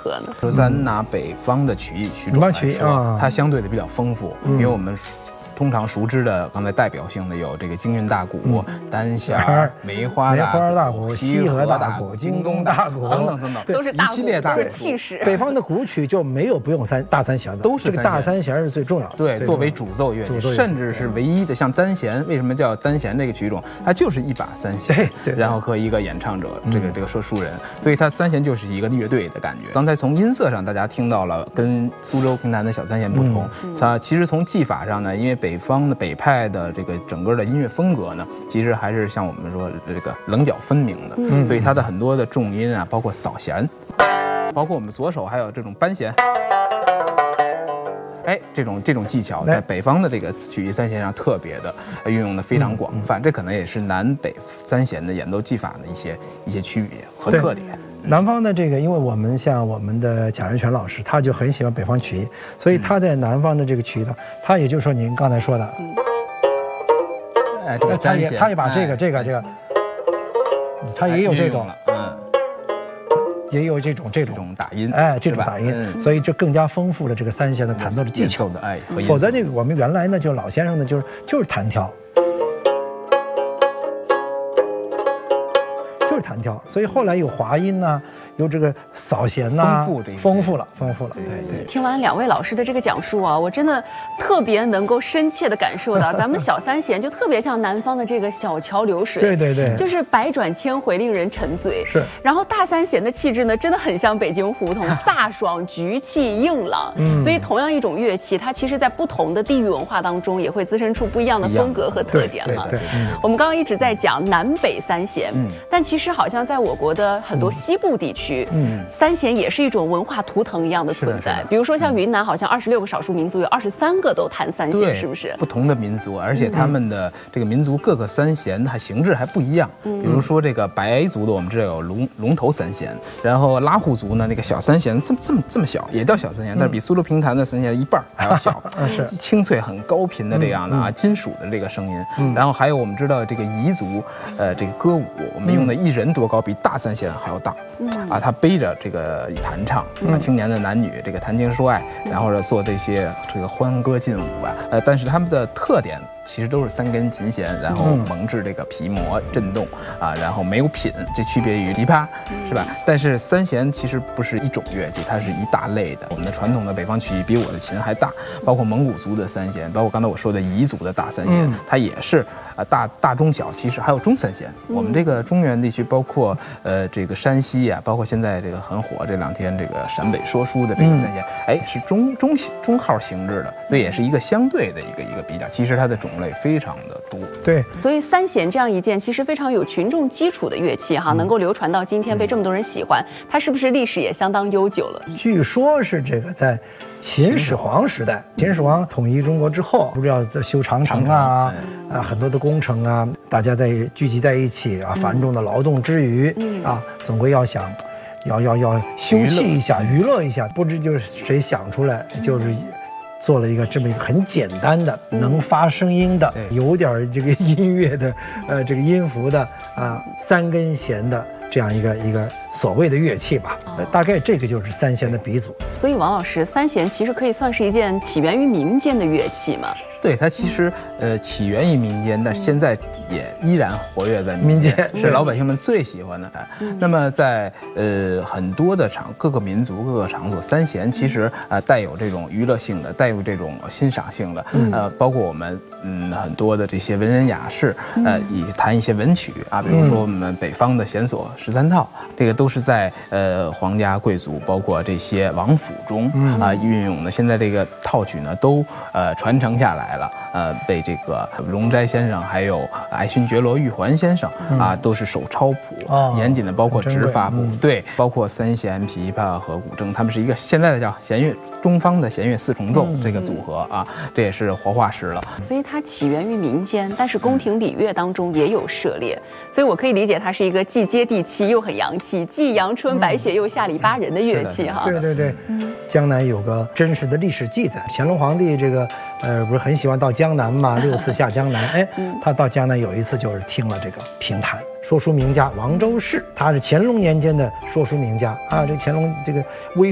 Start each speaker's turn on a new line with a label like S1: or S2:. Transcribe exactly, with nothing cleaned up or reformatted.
S1: 合呢？
S2: 说咱拿北方的曲艺曲种来说，它相对的比较丰富，因为我们通常熟知的刚才代表性的有这个京韵大鼓、单弦、梅花大鼓、西河大鼓、京东大鼓等等等等，
S1: 都是大
S2: 一系列大鼓
S1: 气势。
S3: 北方的古曲就没有不用三大三弦的，
S2: 都是
S3: 这个大三弦是最重要的。
S2: 对，作为主奏乐器，甚至是唯一的，像单弦，为什么叫单弦这个曲种？它就是一把三弦，然后和一个演唱者，这个这个说书人，所以它三弦就是一个乐队的感觉。刚才从音色上大家听到了，跟苏州评弹的小三弦不同，它其实从技法上呢，因为北方的北派的这个整个的音乐风格呢，其实还是像我们说这个棱角分明的，嗯、所以它的很多的重音啊，包括扫弦，包括我们左手还有这种扳弦，哎，这种这种技巧在北方的这个曲艺三弦上特别的运用的非常广泛，嗯、这可能也是南北三弦的演奏技法的一些一些区别和特点。
S3: 南方的这个，因为我们像我们的贾仁全老师，他就很喜欢北方曲艺，所以他在南方的这个曲艺呢，他也就是说您刚才说的，嗯、
S2: 哎，这个
S3: 他也他也把这个、哎、这个这个，他也有这种，嗯，也有这种这种
S2: 打音，
S3: 哎，这种打音，嗯、所以就更加丰富了这个三弦的弹奏的技巧
S2: 的哎，
S3: 否则这个我们原来呢，就老先生呢，就是就是弹跳。就是弹跳，所以后来有滑音呐、啊，有这个扫弦呐、啊，丰富丰富了，丰富了。对对。
S1: 听完两位老师的这个讲述啊，我真的特别能够深切的感受到，咱们小三弦就特别像南方的这个小桥流水，
S3: 对对对，
S1: 就是百转千回，令人沉醉。
S3: 是。
S1: 然后大三弦的气质呢，真的很像北京胡同，飒爽、局气、硬朗。嗯。所以同样一种乐器，它其实在不同的地域文化当中，也会滋生出不一样的风格和特点嘛。
S3: 对对。
S1: 我们刚刚一直在讲南北三弦，嗯，但其实好像在我国的很多西部地区，嗯，三弦也是一种文化图腾一样的存在。比如说像云南，好像二十六个少数民族有二十三个都弹三弦，是不是？
S2: 不同的民族，而且他们的这个民族各个三弦它形制还不一样。比如说这个白族的，我们这有龙龙头三弦，然后拉祜族呢，那个小三弦这么这么这么小，也叫小三弦，但是比苏州评弹的三弦一半还要小，
S3: 是
S2: 清脆很高频的这样的啊，金属的这个声音。然后还有我们知道这个彝族，呃，这个歌舞，我们用的一人多高，比大三弦还要大。啊，他背着这个弹唱啊，青年的男女这个谈情说爱，然后做这些这个欢歌劲舞啊，呃，但是他们的特点其实都是三根琴弦，然后蒙制这个皮膜震动啊，然后没有品，这区别于琵琶，是吧？但是三弦其实不是一种乐器，它是一大类的。我们的传统的北方曲艺比我的琴还大，包括蒙古族的三弦，包括刚才我说的彝族的大三弦，它也是啊大大中小，其实还有中三弦。我们这个中原地区，包括呃这个山西啊，包括现在这个很火这两天这个陕北说书的这个三弦，哎是中中中号形制的，所以也是一个相对的一个一个比较。其实它的种类非常的多，
S3: 对，
S1: 所以三弦这样一件其实非常有群众基础的乐器哈，能够流传到今天被这么多人喜欢，它是不是历史也相当悠久了？
S3: 据说是这个在秦始皇时代，秦始皇统一中国之后，不是要修长城啊，啊很多的工程啊，大家在聚集在一起啊，繁重的劳动之余，啊，总归要想，要要要休憩一下，娱乐一下，不知就是谁想出来，就是。做了一个这么一个很简单的、能发声音的、有点这个音乐的，呃，这个音符的啊，三根弦的这样一个一个所谓的乐器吧。呃，大概这个就是三弦的鼻祖。
S1: 所以王老师，三弦其实可以算是一件起源于民间的乐器嘛？
S2: 对，它其实呃起源于民间，但是现在也依然活跃在民间，是老百姓们最喜欢的。那么在呃很多的场各个民族各个场所，三弦其实呃带有这种娱乐性的，带有这种欣赏性的，呃，包括我们嗯很多的这些文人雅士，呃，以弹一些文曲啊，比如说我们北方的弦索十三套，这个都是在呃皇家贵族，包括这些王府中啊运用的。现在这个套曲呢，都呃传承下来了，呃，被这个荣斋先生还有爱新觉罗·玉环先生啊，都是手抄谱，严谨的，包括指法谱，对，包括三弦、琵琶和古筝，他们是一个现在的叫弦乐中方的弦乐四重奏这个组合啊，这也是活化石了。
S1: 所以它起源于民间，但是宫廷礼乐当中也有涉猎，所以我可以理解它是一个既接地气又很洋气，既阳春白雪又下里巴人的乐器哈。
S3: 对对对，江南有个真实的历史记载，乾隆皇帝这个呃不是很喜欢到江南嘛，六次下江南，哎，他到江南有一次就是听了这个评弹。说书名家王周氏，他是乾隆年间的说书名家啊，这乾隆这个威。